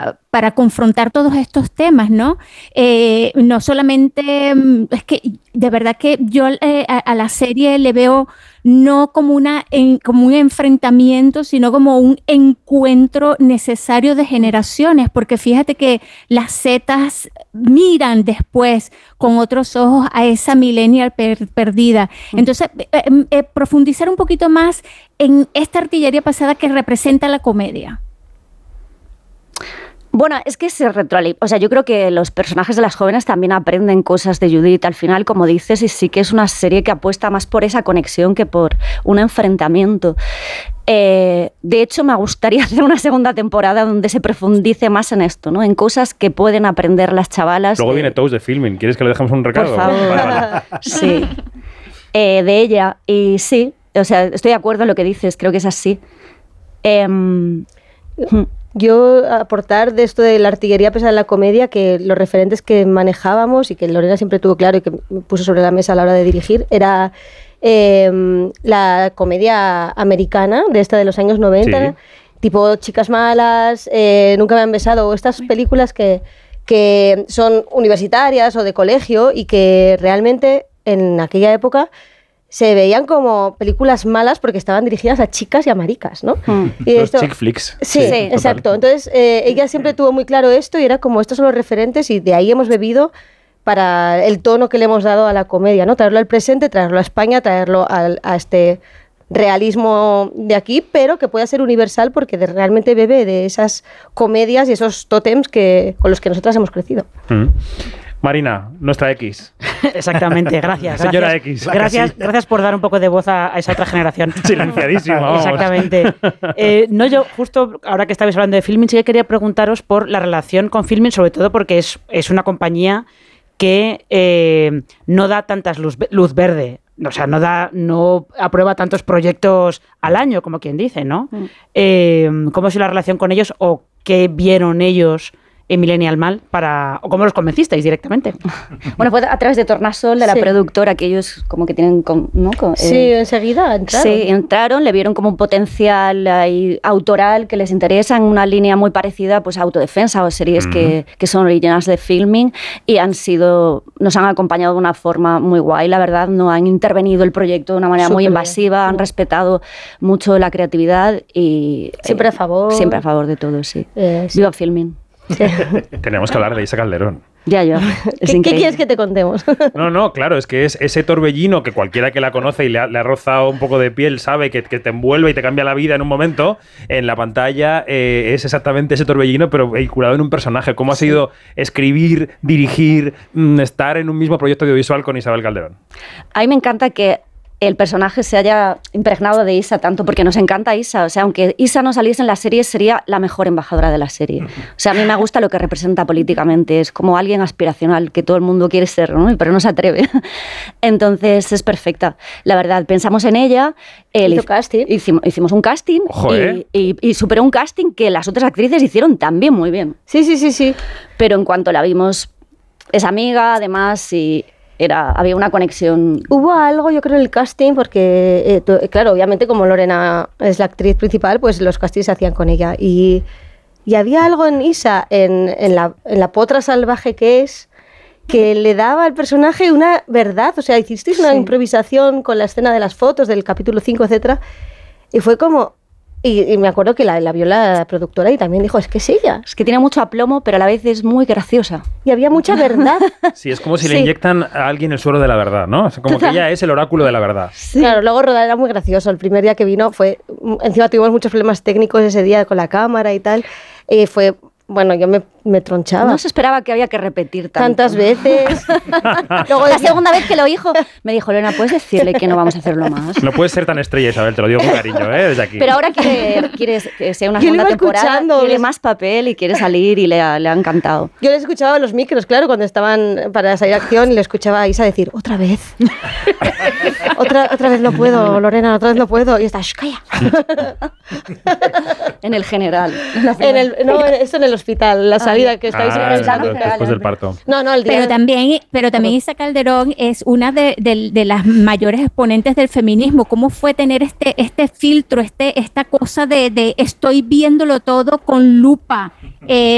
para confrontar todos estos temas, ¿no? No solamente, es que de verdad que yo a la serie le veo no como como un enfrentamiento, sino como un encuentro necesario de generaciones, porque fíjate que las Zetas miran después con otros ojos a esa millennial perdida. Entonces, profundizar un poquito más en esta artillería pasada que representa la comedia. Bueno, es que se retroalimenta. O sea, yo creo que los personajes de las jóvenes también aprenden cosas de Judith al final, como dices, y sí que es una serie que apuesta más por esa conexión que por un enfrentamiento. De hecho, me gustaría hacer una segunda temporada donde se profundice más en esto, ¿no? En cosas que pueden aprender las chavalas. Luego viene Toast de Filming. ¿Quieres que le dejemos un recado? Por favor. Vale. Sí. De ella. Y sí, o sea, estoy de acuerdo en lo que dices. Creo que es así. Yo aportar de esto de la artillería pesada en la comedia, que los referentes que manejábamos y que Lorena siempre tuvo claro y que puso sobre la mesa a la hora de dirigir, era la comedia americana, de esta de los años 90, sí. Tipo Chicas malas, Nunca me han besado, o estas películas que son universitarias o de colegio y que realmente en aquella época se veían como películas malas porque estaban dirigidas a chicas y a maricas, ¿no? Y los chick flicks. Sí, exacto. Entonces, ella siempre tuvo muy claro esto y era como, estos son los referentes y de ahí hemos bebido para el tono que le hemos dado a la comedia, ¿no? Traerlo al presente, traerlo a España, traerlo a este realismo de aquí, pero que pueda ser universal porque realmente bebe de esas comedias y esos tótems con los que nosotras hemos crecido. Marina, nuestra X. Exactamente, gracias. Señora X. Gracias por dar un poco de voz a esa otra generación. Silenciadísimo, vamos. Exactamente. Yo justo ahora que estabais hablando de Filmin, sí que quería preguntaros por la relación con Filmin, sobre todo porque es una compañía que no da tantas luz verde. O sea, no aprueba tantos proyectos al año, como quien dice, ¿no? ¿Cómo es la relación con ellos o qué vieron ellos en Millennial Mal o cómo los convencisteis directamente? Bueno, fue a través de Tornasol, de la productora, que ellos como que tienen... ¿no? Sí, enseguida entraron. Sí, entraron, le vieron como un potencial ahí autoral que les interesa en una línea muy parecida pues, a Autodefensa o series que son originales de Filming y nos han acompañado de una forma muy guay, la verdad, no han intervenido el proyecto de una manera muy invasiva, han respetado mucho la creatividad y... Siempre a favor. Siempre a favor de todo, sí. Viva Filming. Sí. Tenemos que hablar de Isa Calderón. Ya. ¿Qué quieres que te contemos? No, claro, es que es ese torbellino que cualquiera que la conoce y le ha rozado un poco de piel sabe que te envuelve y te cambia la vida en un momento. En la pantalla es exactamente ese torbellino, pero vehiculado en un personaje. ¿Cómo ha sido escribir, dirigir, estar en un mismo proyecto audiovisual con Isabel Calderón? A mí me encanta que el personaje se haya impregnado de Isa tanto, porque nos encanta Isa. O sea, aunque Isa no saliese en la serie, sería la mejor embajadora de la serie. O sea, a mí me gusta lo que representa políticamente. Es como alguien aspiracional que todo el mundo quiere ser, ¿no? Pero no se atreve. Entonces, es perfecta. La verdad, pensamos en ella. Hicimos un casting y superó un casting que las otras actrices hicieron también muy bien. Sí. Pero en cuanto la vimos, es amiga, además, y... había una conexión. Hubo algo, yo creo, en el casting, porque, claro, obviamente como Lorena es la actriz principal, pues los castings se hacían con ella. Y había algo en Isa, en la potra salvaje que es, que le daba al personaje una verdad. O sea, hicisteis una improvisación con la escena de las fotos del capítulo 5, etcétera, y fue como... Y me acuerdo que la vio la productora y también dijo, es que es ella. Es que tiene mucho aplomo, pero a la vez es muy graciosa. Y había mucha verdad. Sí, es como si le inyectan a alguien el suero de la verdad, ¿no? Es como que ella es el oráculo de la verdad. Sí. Claro, luego rodar era muy gracioso. El primer día que vino encima tuvimos muchos problemas técnicos ese día con la cámara y tal. Bueno, yo me tronchaba. No se esperaba que había que repetir tantas veces. Luego la segunda vez que lo dijo, me dijo, Lorena, ¿puedes decirle que no vamos a hacerlo más? No puedes ser tan estrella, Isabel, te lo digo con cariño, desde aquí. Pero ahora quiere que sea una segunda temporada, quiere más papel y quiere salir y le ha encantado. Yo le escuchaba a los micros, claro, cuando estaban para salir a acción y le escuchaba a Isa decir, otra vez. otra vez no puedo, Lorena, otra vez no puedo. Y está, calla. En el general. Esto en el hospital, la salida que estáis después del parto. No, el día. Pero también Isa Calderón es una de las mayores exponentes del feminismo. ¿Cómo fue tener este filtro, esta cosa de estoy viéndolo todo con lupa?